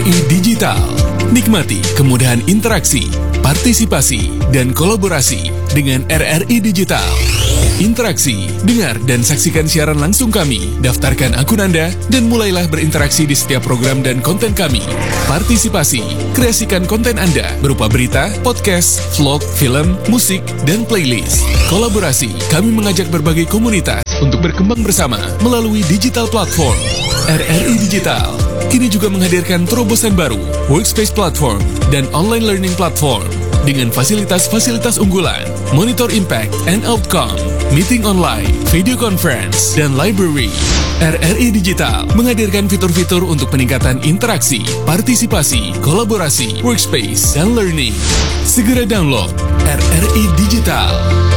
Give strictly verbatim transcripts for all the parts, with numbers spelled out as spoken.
I Digital. Nikmati kemudahan interaksi, partisipasi, dan kolaborasi dengan R R I Digital. Interaksi, dengar dan saksikan siaran langsung kami, daftarkan akun Anda, dan mulailah berinteraksi di setiap program dan konten kami. Partisipasi, kreasikan konten Anda berupa berita, podcast, vlog, film, musik, dan playlist. Kolaborasi, kami mengajak berbagai komunitas untuk berkembang bersama melalui digital platform. R R I Digital kini juga menghadirkan terobosan baru, workspace platform, dan online learning platform dengan fasilitas-fasilitas unggulan, monitor impact and outcome, meeting online, video conference, dan library. R R I Digital menghadirkan fitur-fitur untuk peningkatan interaksi, partisipasi, kolaborasi, workspace, dan learning. Segera download R R I Digital.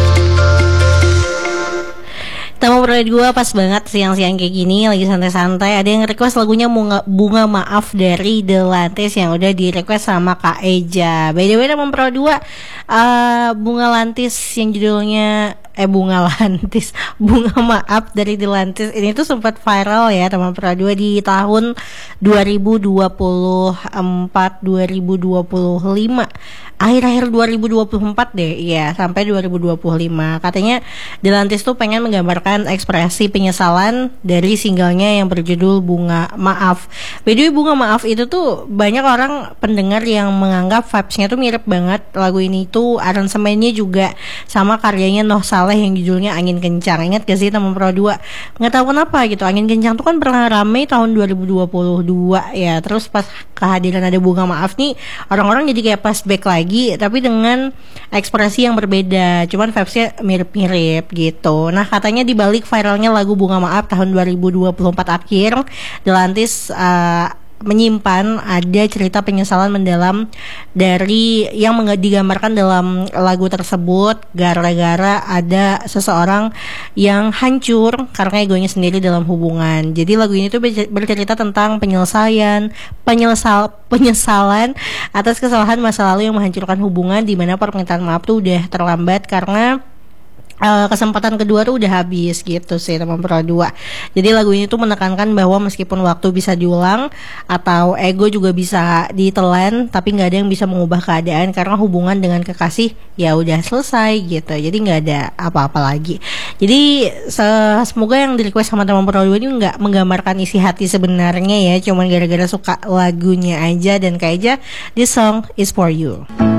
Tamu proyek gue pas banget siang-siang kayak gini, lagi santai-santai. Ada yang request lagunya Bunga, Bunga Maaf dari The Lantis yang udah di request sama Kak Eja. By the way, Tamu Pro dua, uh, Bunga Lantis yang judulnya Eh Bunga Lantis Bunga Maaf dari The Lantis ini tuh sempat viral ya Tamu Pro dua di tahun dua ribu dua puluh empat dua ribu dua puluh lima, akhir-akhir dua ribu dua puluh empat deh, ya sampai dua ribu dua puluh lima. Katanya The Lantis tuh pengen menggambarkan ekspresi penyesalan dari singlenya yang berjudul Bunga Maaf. By the way, Bunga Maaf itu tuh banyak orang pendengar yang menganggap vibes-nya tuh mirip banget lagu ini tuh, aransemennya juga sama karyanya Noh Saleh yang judulnya Angin Kencang. Ingat gak sih Tamu Pro dua? Nggak tahu kenapa gitu, Angin Kencang tuh kan pernah rame tahun dua ribu dua puluh dua ya. Terus pas kehadiran ada Bunga Maaf nih, orang-orang jadi kayak flashback lagi tapi dengan ekspresi yang berbeda, cuman vibes-nya mirip-mirip gitu. Nah, katanya di balik viralnya lagu Bunga Maaf tahun dua ribu dua puluh empat akhir, The Lantis uh, menyimpan ada cerita penyesalan mendalam dari yang digambarkan dalam lagu tersebut, gara-gara ada seseorang yang hancur karena egonya sendiri dalam hubungan. Jadi lagu ini tuh bercerita tentang penyelesaian penyesal penyesalan atas kesalahan masa lalu yang menghancurkan hubungan, di mana permintaan maaf tuh udah terlambat karena Uh, kesempatan kedua tuh udah habis gitu sih Tamu Pro dua. Jadi lagu ini tuh menekankan bahwa meskipun waktu bisa diulang atau ego juga bisa ditelan, tapi nggak ada yang bisa mengubah keadaan karena hubungan dengan kekasih ya udah selesai gitu. Jadi nggak ada apa-apa lagi. Jadi se- semoga yang di request sama Tamu Pro dua ini nggak menggambarkan isi hati sebenarnya ya, cuman gara-gara suka lagunya aja. Dan kayak aja, this song is for you.